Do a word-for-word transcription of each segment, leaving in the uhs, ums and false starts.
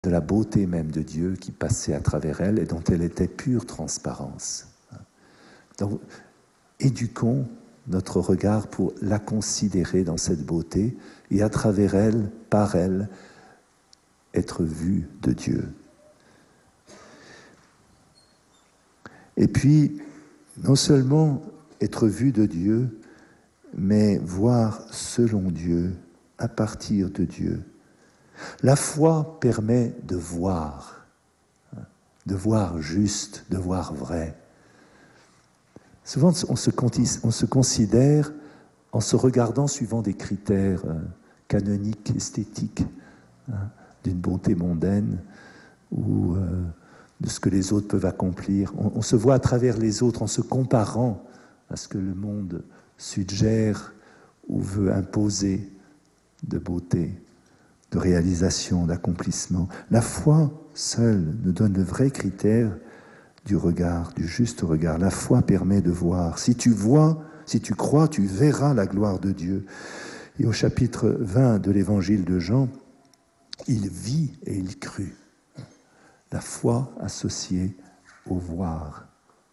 de la beauté même de Dieu qui passait à travers elle et dont elle était pure transparence. Donc, éduquons notre regard pour la considérer dans cette beauté et à travers elle, par elle, être vu de Dieu. Et puis, non seulement être vu de Dieu, mais voir selon Dieu, à partir de Dieu. La foi permet de voir, de voir juste, de voir vrai. Souvent, on se, on se considère en se regardant suivant des critères euh, canoniques, esthétiques, hein, d'une bonté mondaine ou euh, de ce que les autres peuvent accomplir. On, on se voit à travers les autres en se comparant à ce que le monde suggère ou veut imposer de beauté, de réalisation, d'accomplissement. La foi seule nous donne le vrai critère du regard, du juste regard. La foi permet de voir. Si tu vois, si tu crois, tu verras la gloire de Dieu. Et au chapitre vingt de l'évangile de Jean, il vit et il crut. La foi associée au voir.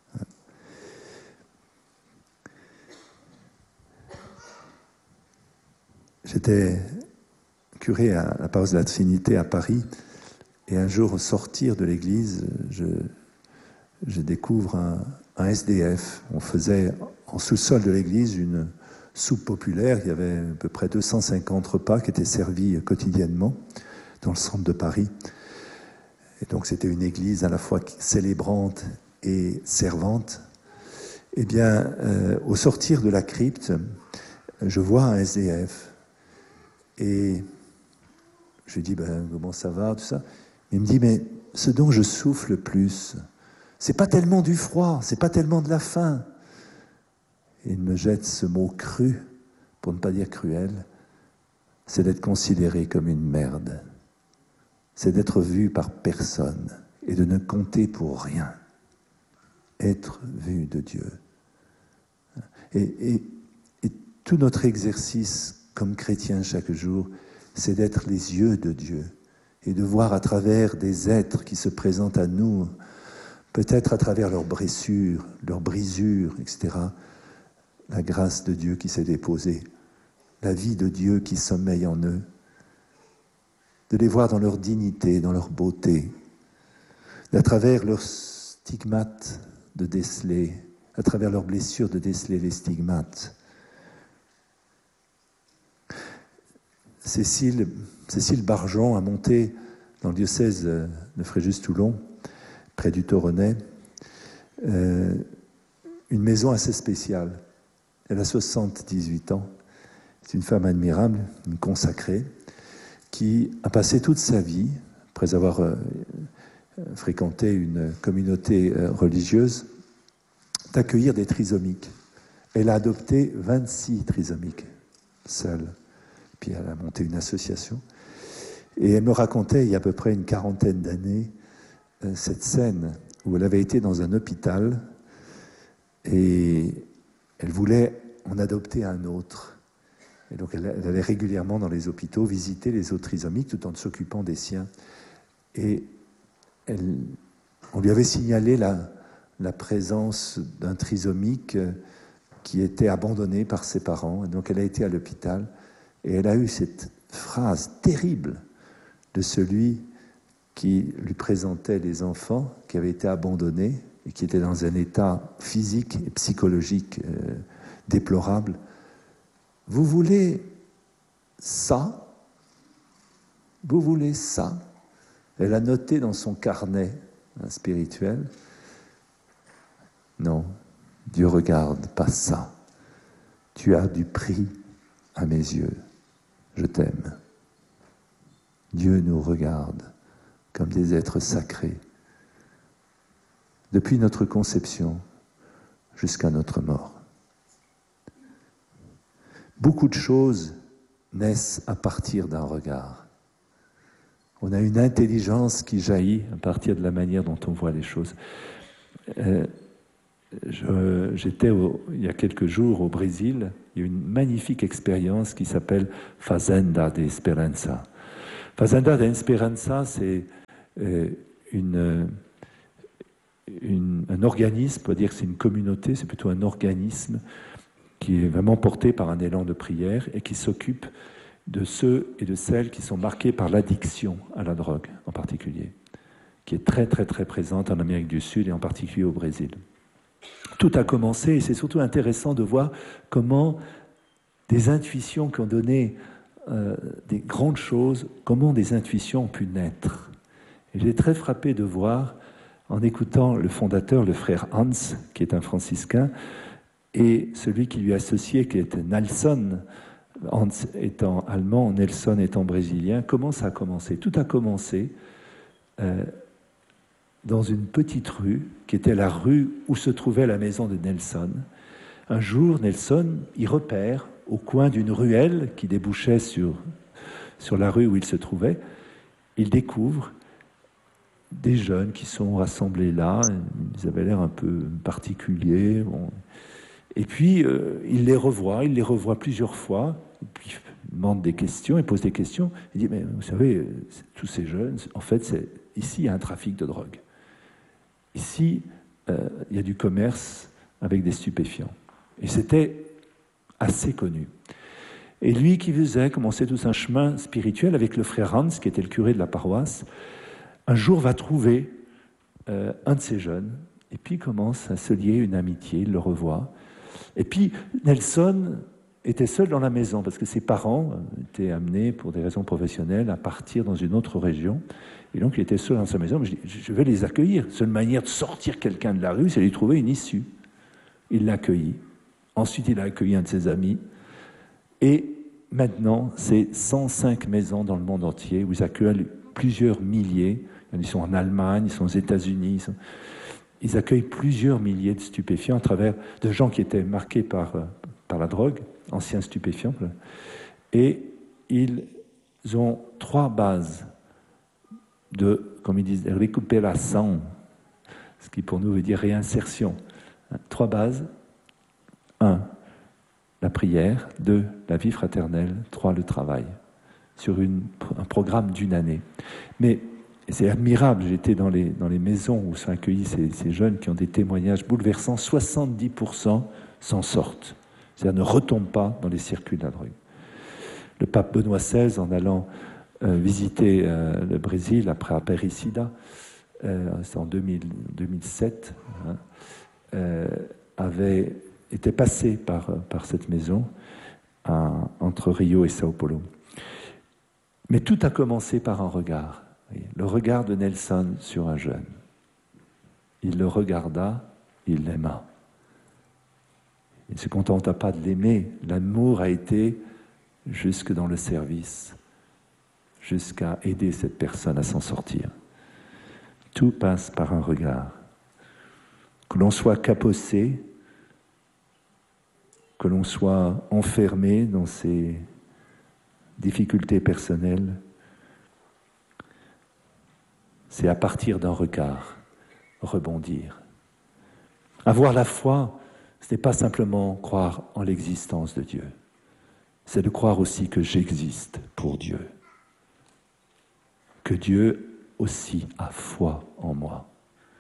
J'étais curé à la paroisse de la Trinité à Paris, et un jour, au sortir de l'église, je, je découvre un, un S D F. On faisait en sous-sol de l'église une soupe populaire. Il y avait à peu près deux cent cinquante repas qui étaient servis quotidiennement dans le centre de Paris. Et donc c'était une église à la fois célébrante et servante. Eh bien, euh, au sortir de la crypte, je vois un S D F. Et je lui dis, ben, comment ça va, tout ça. Il me dit, mais ce dont je souffle le plus, c'est pas tellement du froid, c'est pas tellement de la faim. Et il me jette ce mot cru, pour ne pas dire cruel, c'est d'être considéré comme une merde. C'est d'être vu par personne et de ne compter pour rien. Être vu de Dieu. Et, et, et tout notre exercice comme chrétien chaque jour, c'est d'être les yeux de Dieu et de voir à travers des êtres qui se présentent à nous, peut-être à travers leurs blessures, leurs brisures, et cetera, la grâce de Dieu qui s'est déposée, la vie de Dieu qui sommeille en eux, de les voir dans leur dignité, dans leur beauté, à travers leurs stigmates de déceler, à travers leurs blessures de déceler les stigmates. Cécile, Cécile Bargeon a monté dans le diocèse de Fréjus-Toulon, près du Toronnais, euh, une maison assez spéciale. Elle a soixante-dix-huit ans. C'est une femme admirable, une consacrée, qui a passé toute sa vie, après avoir euh, fréquenté une communauté euh, religieuse, d'accueillir des trisomiques. Elle a adopté vingt-six trisomiques, seule. Puis elle a monté une association. Et elle me racontait, il y a à peu près une quarantaine d'années, euh, cette scène où elle avait été dans un hôpital et elle voulait en adopter un autre. Et donc elle, elle allait régulièrement dans les hôpitaux visiter les autres trisomiques tout en s'occupant des siens. Et elle, on lui avait signalé la, la présence d'un trisomique qui était abandonné par ses parents. Et donc elle a été à l'hôpital. Et elle a eu cette phrase terrible de celui qui lui présentait les enfants qui avaient été abandonnés et qui étaient dans un état physique et psychologique euh, déplorable. Vous voulez ça? Vous voulez ça? Elle a noté dans son carnet hein, spirituel. Non, Dieu regarde pas ça. Tu as du prix à mes yeux. Je t'aime. Dieu nous regarde comme des êtres sacrés, depuis notre conception jusqu'à notre mort. Beaucoup de choses naissent à partir d'un regard. On a une intelligence qui jaillit à partir de la manière dont on voit les choses. Euh, Je, j'étais au, il y a quelques jours au Brésil. Il y a une magnifique expérience qui s'appelle Fazenda de Esperança. Fazenda de Esperança, c'est euh, une, une, un organisme, on peut dire que c'est une communauté, c'est plutôt un organisme qui est vraiment porté par un élan de prière et qui s'occupe de ceux et de celles qui sont marqués par l'addiction à la drogue en particulier, qui est très très très présente en Amérique du Sud et en particulier au Brésil. Tout a commencé et c'est surtout intéressant de voir comment des intuitions qui ont donné euh, des grandes choses, comment des intuitions ont pu naître. Et j'ai très frappé de voir, en écoutant le fondateur, le frère Hans, qui est un franciscain, et celui qui lui est associé, qui est Nelson, Hans étant allemand, Nelson étant brésilien, comment ça a commencé? Tout a commencé euh, dans une petite rue, qui était la rue où se trouvait la maison de Nelson. Un jour, Nelson y repère, au coin d'une ruelle qui débouchait sur, sur la rue où il se trouvait, il découvre des jeunes qui sont rassemblés là, ils avaient l'air un peu particuliers. Bon. Et puis, euh, il les revoit, il les revoit plusieurs fois, et puis il demande des questions, il pose des questions, il dit, mais vous savez, tous ces jeunes, en fait, c'est, ici, il y a un trafic de drogue. Ici, euh, il y a du commerce avec des stupéfiants. Et c'était assez connu. Et lui qui faisait, comme on sait tous, un chemin spirituel avec le frère Hans, qui était le curé de la paroisse, un jour va trouver euh, un de ces jeunes, et puis commence à se lier une amitié, il le revoit. Et puis Nelson était seul dans la maison, parce que ses parents étaient amenés, pour des raisons professionnelles, à partir dans une autre région. Et donc il était seul dans sa maison, mais je dis, je vais les accueillir. La seule manière de sortir quelqu'un de la rue, c'est de lui trouver une issue. Il l'a accueilli. Ensuite, il a accueilli un de ses amis. Et maintenant, c'est cent cinq maisons dans le monde entier où ils accueillent plusieurs milliers. Ils sont en Allemagne, ils sont aux États-Unis. Ils, sont... ils accueillent plusieurs milliers de stupéfiants à travers de gens qui étaient marqués par, par la drogue, anciens stupéfiants. Et ils ont trois bases de, comme ils disent, récupération, ce qui pour nous veut dire réinsertion. Trois bases. Un, la prière. Deux, la vie fraternelle. Trois, le travail. Sur une, un programme d'une année. Mais c'est admirable, j'étais dans les, dans les maisons où sont accueillis ces, ces jeunes qui ont des témoignages bouleversants. soixante-dix pour cent s'en sortent. C'est-à-dire ne retombent pas dans les circuits de la drogue. Le pape Benoît seize, en allant euh, visiter euh, le Brésil après Aparecida, euh, c'est en deux mille, deux mille sept, hein, euh, avait était passé par, par cette maison à, entre Rio et Sao Paulo. Mais tout a commencé par un regard. Le regard de Nelson sur un jeune. Il le regarda, il l'aima. Il ne se contenta pas de l'aimer. L'amour a été jusque dans le service, jusqu'à aider cette personne à s'en sortir. Tout passe par un regard. Que l'on soit capossé, que l'on soit enfermé dans ses difficultés personnelles, c'est à partir d'un regard rebondir. Avoir la foi, ce n'est pas simplement croire en l'existence de Dieu, c'est de croire aussi que j'existe pour Dieu, que Dieu aussi a foi en moi.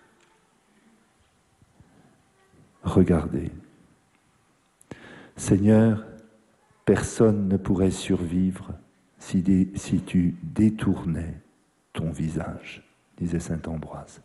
Regardez. Seigneur, personne ne pourrait survivre si, des, si tu détournais ton visage, disait saint Ambroise.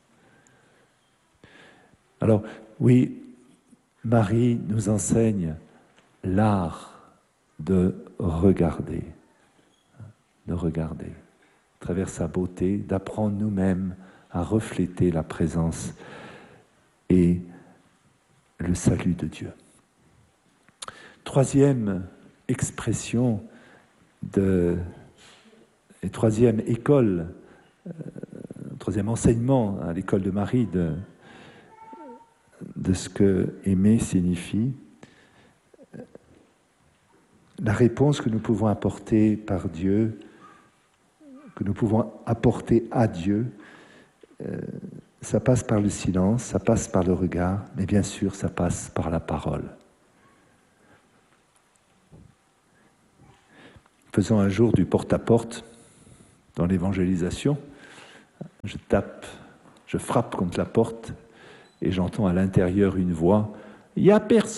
Alors, oui, Marie nous enseigne l'art de regarder, de regarder, à travers sa beauté, d'apprendre nous-mêmes à refléter la présence et le salut de Dieu. Troisième expression de, et troisième école, euh, troisième enseignement à l'école de Marie de, de ce que aimer signifie, la réponse que nous pouvons apporter par Dieu, que nous pouvons apporter à Dieu, euh, ça passe par le silence, ça passe par le regard, mais bien sûr, ça passe par la parole. Faisons un jour du porte-à-porte dans l'évangélisation. Je tape, je frappe contre la porte et j'entends à l'intérieur une voix « Il n'y a personne !»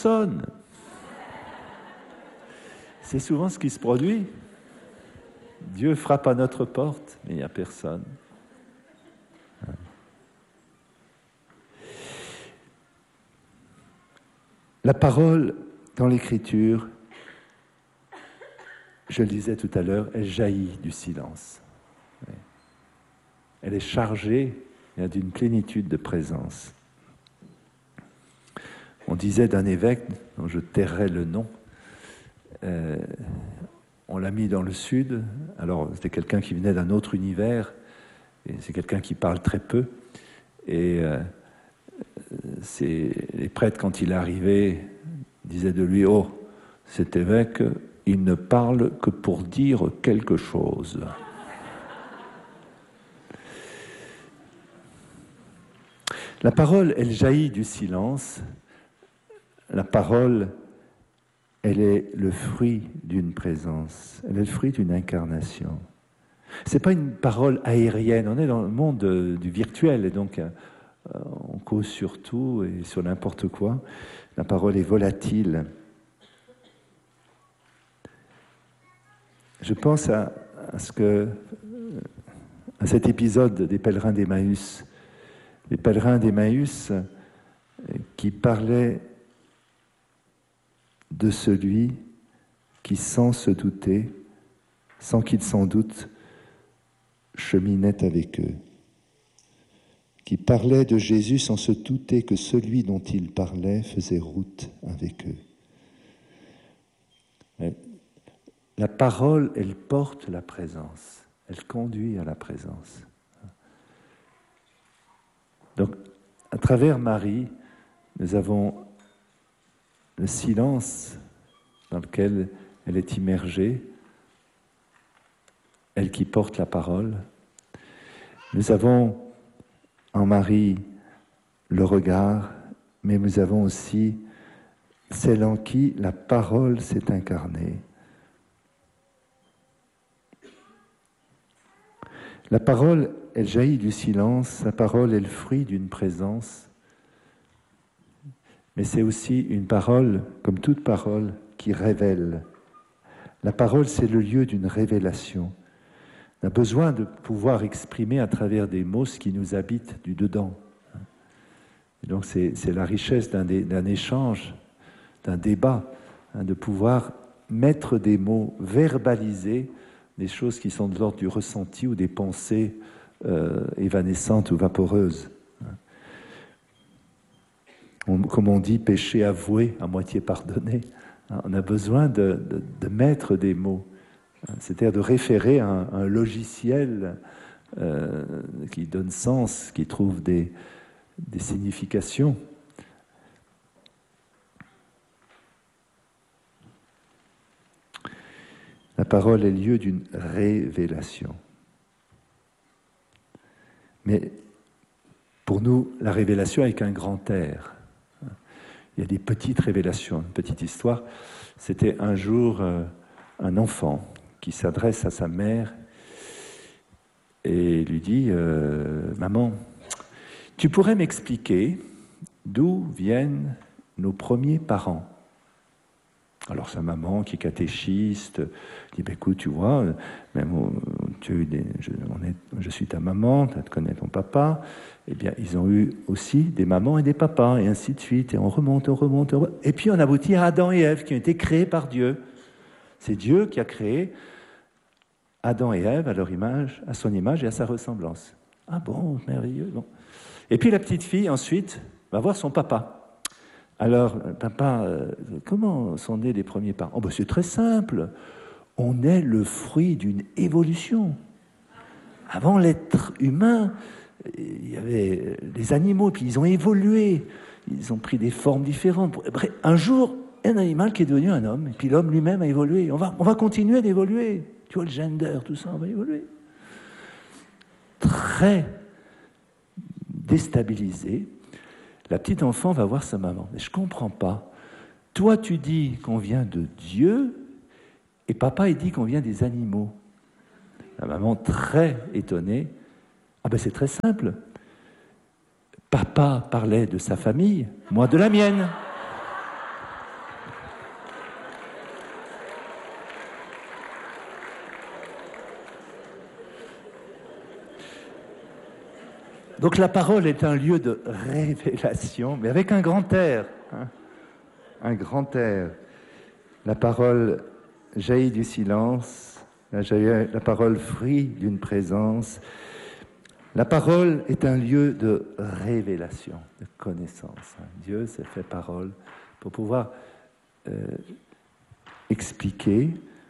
C'est souvent ce qui se produit. Dieu frappe à notre porte, mais il n'y a personne. La parole dans l'Écriture, je le disais tout à l'heure, elle jaillit du silence. Elle est chargée d'une plénitude de présence. On disait d'un évêque, dont je tairai le nom, euh, on l'a mis dans le sud, alors c'était quelqu'un qui venait d'un autre univers, et c'est quelqu'un qui parle très peu, et euh, c'est, les prêtres, quand il est arrivé, disaient de lui « Oh, cet évêque, il ne parle que pour dire quelque chose ». La parole, elle jaillit du silence. La parole, elle est le fruit d'une présence. Elle est le fruit d'une incarnation. Ce n'est pas une parole aérienne. On est dans le monde euh, du virtuel et donc euh, on cause sur tout et sur n'importe quoi. La parole est volatile. Je pense à, à, ce que, à cet épisode des pèlerins d'Emmaüs. Les pèlerins d'Emmaüs qui parlaient de celui qui, sans se douter, sans qu'il s'en doute, cheminait avec eux. Qui parlaient de Jésus sans se douter que celui dont ils parlaient faisait route avec eux. La parole, elle porte la présence, elle conduit à la présence. Donc, à travers Marie, nous avons le silence dans lequel elle est immergée, elle qui porte la parole. Nous avons en Marie le regard, mais nous avons aussi celle en qui la parole s'est incarnée. La parole, elle jaillit du silence, la parole est le fruit d'une présence, mais c'est aussi une parole, comme toute parole, qui révèle. La parole, c'est le lieu d'une révélation. On a besoin de pouvoir exprimer à travers des mots ce qui nous habite du dedans. Et donc c'est, c'est la richesse d'un, d'un échange, d'un débat, hein, de pouvoir mettre des mots, verbaliser des choses qui sont de l'ordre du ressenti ou des pensées euh, évanescentes ou vaporeuses. On, comme on dit, péché avoué, à moitié pardonné. On a besoin de, de, de mettre des mots, c'est-à-dire de référer à un, un logiciel euh, qui donne sens, qui trouve des, des significations. La parole est lieu d'une révélation. Mais pour nous, la révélation avec un grand R. Il y a des petites révélations. Une petite histoire, c'était un jour euh, un enfant qui s'adresse à sa mère et lui dit euh, « Maman, tu pourrais m'expliquer d'où viennent nos premiers parents ?» Alors sa maman, qui est catéchiste, dit bah, « Écoute, tu vois, même, tu as eu des, je, on est, je suis ta maman, tu connais ton papa. » Eh bien, ils ont eu aussi des mamans et des papas, et ainsi de suite. Et on remonte, on remonte, on remonte. Et puis on aboutit à Adam et Ève, qui ont été créés par Dieu. C'est Dieu qui a créé Adam et Ève à leur image, à son image et à sa ressemblance. Ah bon, merveilleux. Bon. Et puis la petite fille, ensuite, va voir son papa. Alors, papa, euh, comment sont nés les premiers parents ? Oh ben c'est très simple. On est le fruit d'une évolution. Avant l'être humain, il y avait les animaux, puis ils ont évolué. Ils ont pris des formes différentes. Bref, un jour, un animal qui est devenu un homme, et puis l'homme lui-même a évolué. On va, on va continuer d'évoluer. Tu vois, le gender, tout ça, on va évoluer. Très déstabilisé. La petite enfant va voir sa maman. Mais je ne comprends pas. Toi, tu dis qu'on vient de Dieu, et papa, il dit qu'on vient des animaux. La maman, très étonnée, Ah ben c'est très simple. Papa parlait de sa famille, moi de la mienne. Donc la parole est un lieu de révélation, mais avec un grand R, hein, un grand R. La parole jaillit du silence, la, jaillit, la parole fruit d'une présence. La parole est un lieu de révélation, de connaissance. Dieu s'est fait parole pour pouvoir euh, expliquer,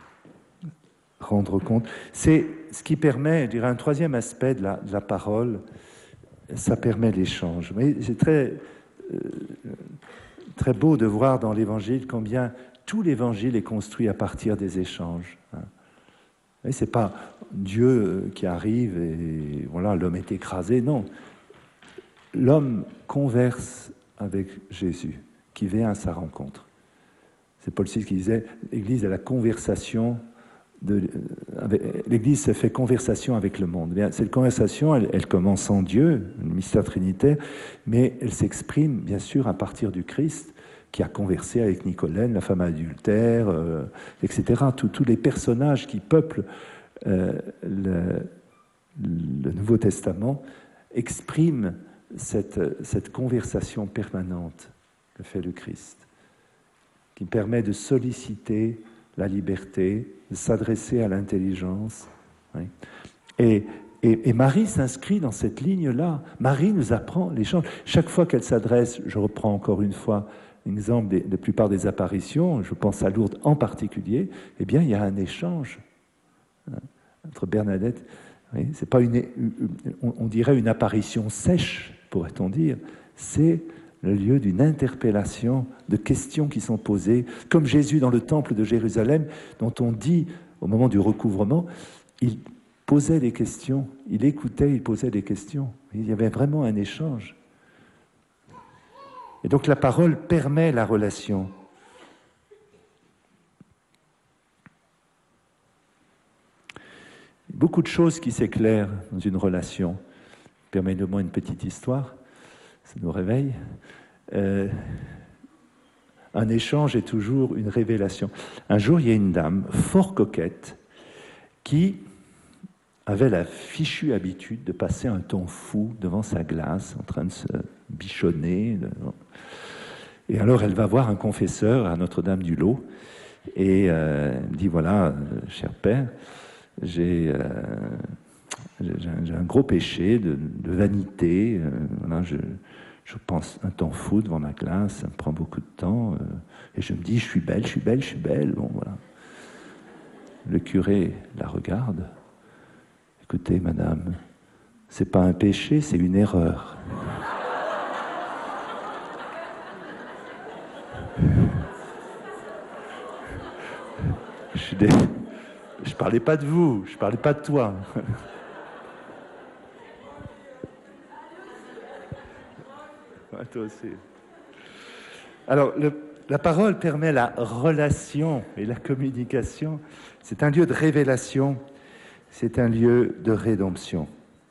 rendre compte. C'est ce qui permet, je dirais, un troisième aspect de la, de la parole, ça permet l'échange. Mais c'est très, euh, très beau de voir dans l'Évangile combien tout l'Évangile est construit à partir des échanges. Et c'est pas Dieu qui arrive et voilà, l'homme est écrasé, non. L'homme converse avec Jésus, qui vient à sa rencontre. C'est Paul six qui disait, l'Église est la conversation, de, avec, l'Église se fait conversation avec le monde. Bien, cette conversation, elle, elle commence en Dieu, le mystère trinitaire, mais elle s'exprime bien sûr à partir du Christ, qui a conversé avec Nicolaine, la femme adultère, euh, et cetera. Tous, tous les personnages qui peuplent euh, le, le Nouveau Testament expriment cette, cette conversation permanente que fait le Christ, qui permet de solliciter la liberté, de s'adresser à l'intelligence. Oui. Et, et, et Marie s'inscrit dans cette ligne-là. Marie nous apprend l'échange. Chaque fois qu'elle s'adresse, je reprends encore une fois l'exemple de la plupart des apparitions, je pense à Lourdes en particulier, eh bien, il y a un échange entre Bernadette. Oui, c'est pas une, on, on dirait une apparition sèche, pourrait-on dire. C'est le lieu d'une interpellation, de questions qui sont posées, comme Jésus dans le temple de Jérusalem, dont on dit, au moment du recouvrement, il posait des questions, il écoutait, il posait des questions. Il y avait vraiment un échange. Et donc la parole permet la relation. Beaucoup de choses qui s'éclairent dans une relation. Permettez-moi une petite histoire, ça nous réveille. Euh, un échange est toujours une révélation. Un jour, il y a une dame fort coquette qui avait la fichue habitude de passer un temps fou devant sa glace, en train de se bichonner. Et alors, elle va voir un confesseur à Notre-Dame-du-Lot et euh, elle dit, voilà, euh, cher père, j'ai, euh, j'ai, un, j'ai un gros péché de, de vanité. Euh, voilà, je, je pense un temps fou devant ma glace, ça me prend beaucoup de temps. Euh, et je me dis, je suis belle, je suis belle, je suis belle. Bon, voilà. Le curé la regarde. Écoutez, madame, c'est pas un péché, c'est une erreur. Je suis des... Je parlais pas de vous, je parlais pas de toi. Ouais, toi aussi. Alors, le, la parole permet la relation et la communication. C'est un lieu de révélation, c'est un lieu de rédemption.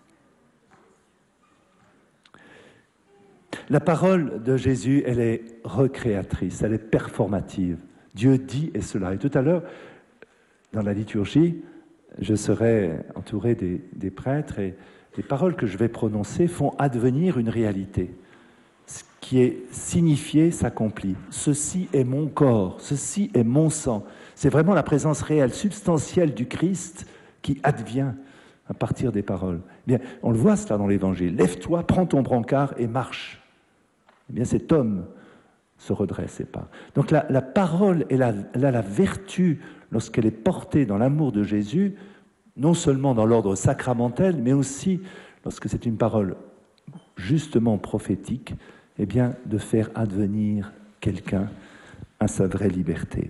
La parole de Jésus, elle est recréatrice, elle est performative. Dieu dit et cela. Et tout à l'heure, dans la liturgie, je serai entouré des, des prêtres et les paroles que je vais prononcer font advenir une réalité. Ce qui est signifié s'accomplit. Ceci est mon corps, ceci est mon sang. C'est vraiment la présence réelle, substantielle du Christ qui advient à partir des paroles. Bien, on le voit cela dans l'Évangile. Lève-toi, prends ton brancard et marche. Eh bien, cet homme se redresse et part. Donc la, la parole, elle a, elle a la vertu, lorsqu'elle est portée dans l'amour de Jésus, non seulement dans l'ordre sacramentel, mais aussi, lorsque c'est une parole justement prophétique, eh bien, de faire advenir quelqu'un à sa vraie liberté.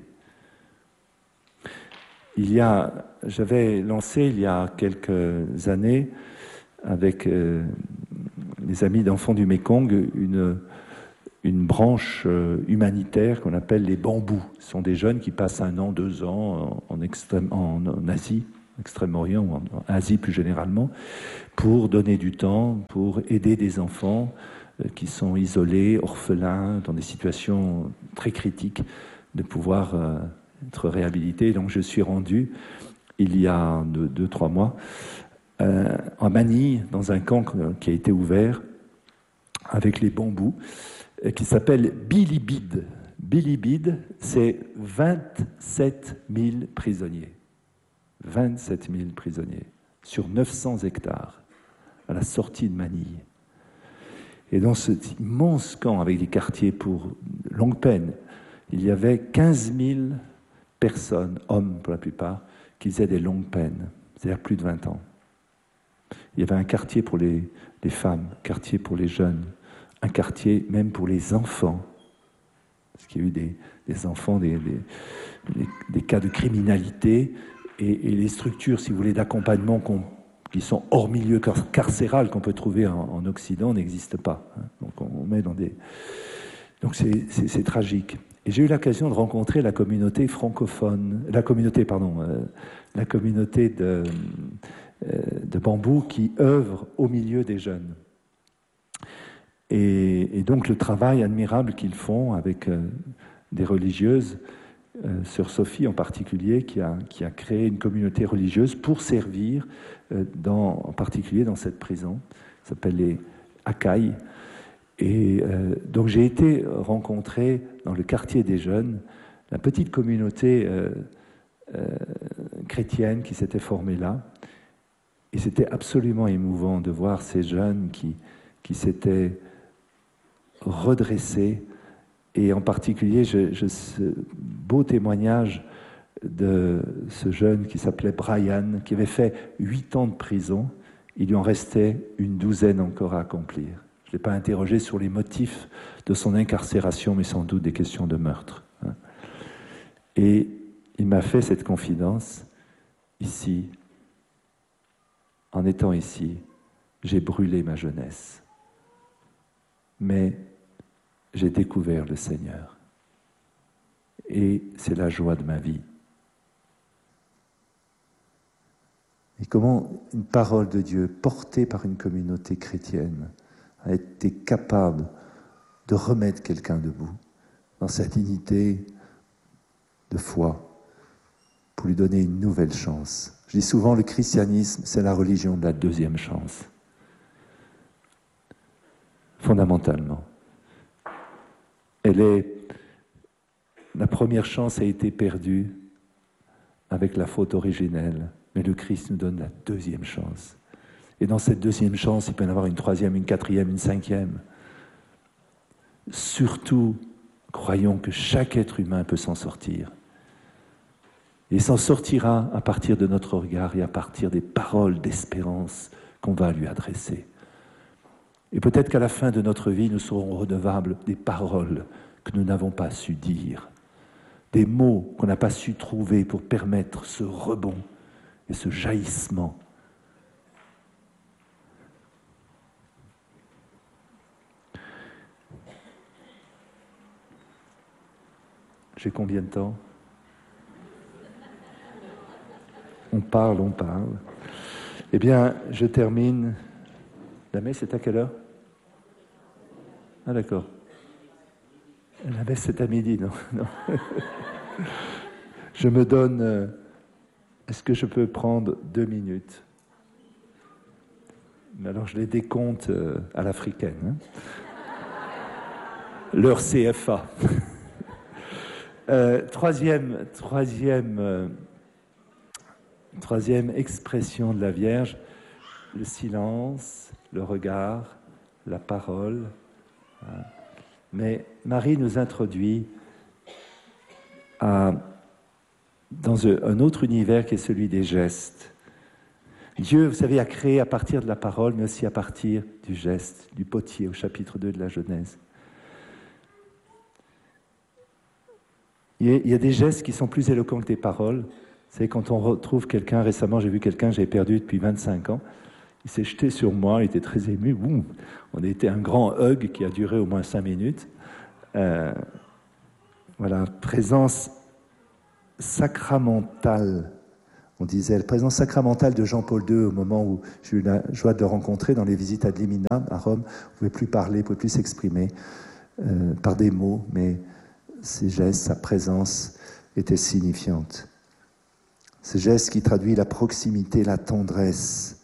Il y a, j'avais lancé il y a quelques années, avec euh, les amis d'Enfants du Mékong, une, une branche euh, humanitaire qu'on appelle les bambous. Ce sont des jeunes qui passent un an, deux ans en, en, extrême, en, en Asie, Extrême-Orient, ou en Asie plus généralement, pour donner du temps, pour aider des enfants euh, qui sont isolés, orphelins, dans des situations très critiques, de pouvoir euh, être réhabilités. Donc je suis rendu, il y a deux, deux trois mois, euh, en Manille, dans un camp qui a été ouvert avec les bambous, euh, qui s'appelle Bilibid. Bilibid, c'est vingt-sept mille prisonniers. vingt-sept mille prisonniers sur neuf cents hectares à la sortie de Manille. Et dans cet immense camp avec des quartiers pour longue peine, il y avait quinze mille personnes, hommes pour la plupart, qui faisaient des longues peines, c'est-à-dire plus de vingt ans. Il y avait un quartier pour les, les femmes, un quartier pour les jeunes, un quartier même pour les enfants. Parce qu'il y a eu des, des enfants, des, des, des, des cas de criminalité, et, et les structures, si vous voulez, d'accompagnement qu'on, qui sont hors milieu car- carcéral qu'on peut trouver en, en Occident n'existent pas. Hein. Donc on met dans des... Donc c'est, c'est, c'est tragique. Et j'ai eu l'occasion de rencontrer la communauté francophone, la communauté, pardon, euh, la communauté de, euh, de bambou qui œuvre au milieu des jeunes. Et, et donc le travail admirable qu'ils font avec euh, des religieuses, euh, Sœur Sophie en particulier, qui a, qui a créé une communauté religieuse pour servir, euh, dans, en particulier dans cette prison, ça s'appelle les Akai. Et euh, donc j'ai été rencontrer dans le quartier des jeunes la petite communauté euh, euh, chrétienne qui s'était formée là. Et c'était absolument émouvant de voir ces jeunes qui, qui s'étaient redressés. Et en particulier, je, je, ce beau témoignage de ce jeune qui s'appelait Brian, qui avait fait huit ans de prison. Il lui en restait une douzaine encore à accomplir. Je ne l'ai pas interrogé sur les motifs de son incarcération, mais sans doute des questions de meurtre. Et il m'a fait cette confidence. Ici, en étant ici, j'ai brûlé ma jeunesse. Mais j'ai découvert le Seigneur. Et c'est la joie de ma vie. Et comment une parole de Dieu, portée par une communauté chrétienne, a été capable de remettre quelqu'un debout dans sa dignité de foi pour lui donner une nouvelle chance. Je dis souvent, le christianisme, c'est la religion de la deuxième chance. Fondamentalement. Elle est... La première chance a été perdue avec la faute originelle, mais le Christ nous donne la deuxième chance. Et dans cette deuxième chance, il peut y en avoir une troisième, une quatrième, une cinquième. Surtout, croyons que chaque être humain peut s'en sortir. Et s'en sortira à partir de notre regard et à partir des paroles d'espérance qu'on va lui adresser. Et peut-être qu'à la fin de notre vie, nous serons redevables des paroles que nous n'avons pas su dire, des mots qu'on n'a pas su trouver pour permettre ce rebond et ce jaillissement. J'ai combien de temps ? On parle, on parle. Eh bien, je termine. La messe est à quelle heure ? Ah d'accord. La messe est à midi, non, non. Je me donne... Euh, est-ce que je peux prendre deux minutes ? Mais alors je les décompte euh, à l'africaine. Hein. Leur C F A. euh, troisième, troisième, euh, troisième expression de la Vierge, le silence, le regard, la parole. Hein. Mais Marie nous introduit à, dans un autre univers qui est celui des gestes. Dieu, vous savez, a créé à partir de la parole, mais aussi à partir du geste, du potier, au chapitre deux de la Genèse. Il y a des gestes qui sont plus éloquents que des paroles. C'est quand on retrouve quelqu'un, récemment j'ai vu quelqu'un que j'avais perdu depuis vingt-cinq ans, il s'est jeté sur moi, il était très ému, boum. On a été un grand hug qui a duré au moins cinq minutes. Euh, voilà, présence sacramentale On disait la présence sacramentale de Jean-Paul deux au moment où j'ai eu la joie de le rencontrer dans les visites ad limina à Rome. Vous ne pouvez plus parler, vous ne pouvez plus s'exprimer euh, par des mots, mais ses gestes, sa présence étaient signifiantes. Ces gestes qui traduisent la proximité, la tendresse.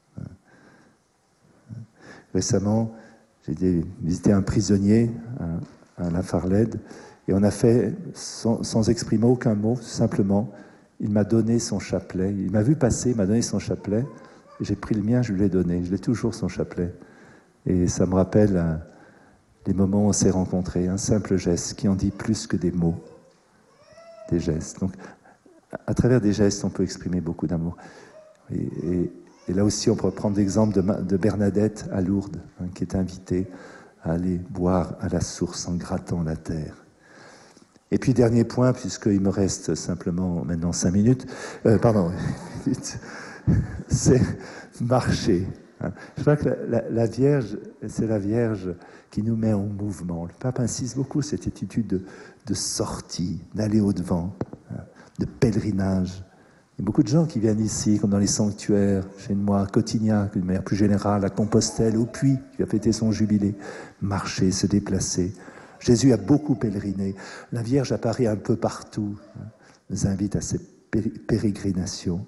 Récemment, j'ai visité un prisonnier à, à La Farlède et on a fait, sans, sans exprimer aucun mot, simplement, il m'a donné son chapelet. Il m'a vu passer, il m'a donné son chapelet. Et j'ai pris le mien, je lui l'ai donné. Je l'ai toujours, son chapelet. Et ça me rappelle euh, les moments où on s'est rencontrés. Un simple geste qui en dit plus que des mots. Des gestes. Donc, à travers des gestes, on peut exprimer beaucoup d'amour. Et, et, et là aussi, on peut prendre l'exemple de, de Bernadette à Lourdes, hein, qui est invitée à aller boire à la source en grattant la terre. Et puis, dernier point, puisqu'il me reste simplement maintenant cinq minutes, euh, pardon, c'est marcher. Hein. Je crois que la, la, la Vierge, c'est la Vierge qui nous met en mouvement. Le pape insiste beaucoup sur cette attitude de, de sortie, d'aller au-devant, hein, de pèlerinage. Il y a beaucoup de gens qui viennent ici, comme dans les sanctuaires, chez moi, à Cotignac, d'une manière plus générale, à Compostelle, au Puy, qui a fêté son jubilé, marcher, se déplacer. Jésus a beaucoup pèleriné. La Vierge apparaît un peu partout, hein, nous invite à cette péri- pérégrination.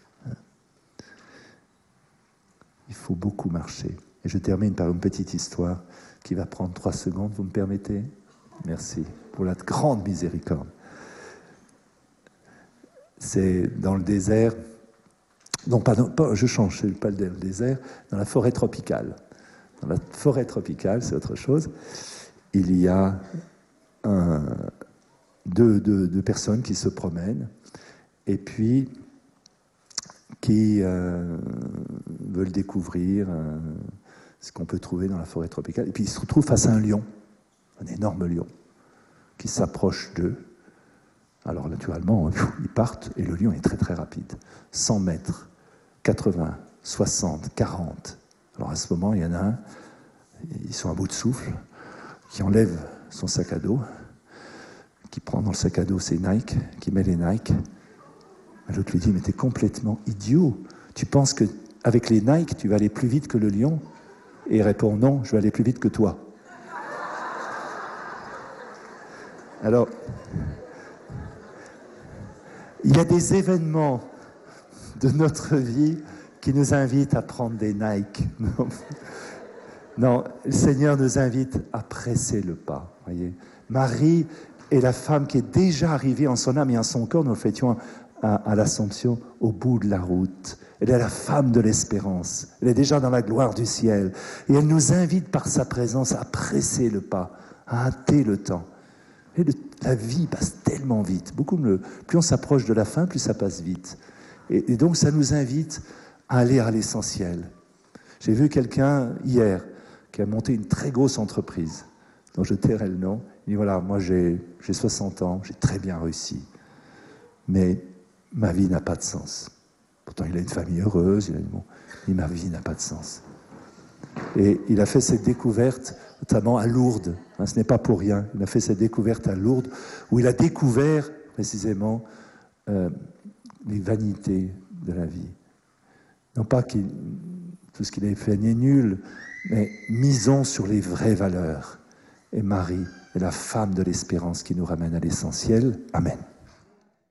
Il faut beaucoup marcher. Et je termine par une petite histoire qui va prendre trois secondes, vous me permettez ? Merci pour la grande miséricorde. C'est dans le désert, non, pardon, pas, je change, c'est pas le désert, dans la forêt tropicale. Dans la forêt tropicale, c'est autre chose. Il y a un, deux, deux, deux personnes qui se promènent et puis qui euh, veulent découvrir euh, ce qu'on peut trouver dans la forêt tropicale. Et puis ils se retrouvent face à un lion, un énorme lion, qui s'approche d'eux. Alors naturellement, ils partent et le lion est très très rapide. cent mètres, quatre-vingts, soixante, quarante. Alors à ce moment, il y en a un, ils sont à bout de souffle, qui enlève son sac à dos, qui prend dans le sac à dos ses Nike, qui met les Nike. L'autre lui dit, mais t'es complètement idiot. Tu penses qu'avec les Nike, tu vas aller plus vite que le lion ? Et il répond, non, je vais aller plus vite que toi. Alors, il y a des événements de notre vie qui nous invitent à prendre des Nike. Non, non, le Seigneur nous invite à presser le pas. Voyez. Marie est la femme qui est déjà arrivée en son âme et en son corps. Nous le fêtions à, à l'Assomption, au bout de la route. Elle est la femme de l'espérance. Elle est déjà dans la gloire du ciel. Et elle nous invite par sa présence à presser le pas, à hâter le temps. Et le, la vie passe tellement vite. Beaucoup me, plus on s'approche de la fin, plus ça passe vite. Et, et donc ça nous invite à aller à l'essentiel. J'ai vu quelqu'un hier qui a monté une très grosse entreprise, dont je tairai le nom. Il dit voilà, moi j'ai, j'ai soixante ans, j'ai très bien réussi, mais ma vie n'a pas de sens. Pourtant il a une famille heureuse, il a, bon, mais ma vie n'a pas de sens. Et il a fait cette découverte, notamment à Lourdes. Hein, ce n'est pas pour rien. Il a fait cette découverte à Lourdes, où il a découvert précisément euh, les vanités de la vie. Non pas qu'il, tout ce qu'il avait fait n'est nul, mais misons sur les vraies valeurs. Et Marie est la femme de l'espérance qui nous ramène à l'essentiel. Amen.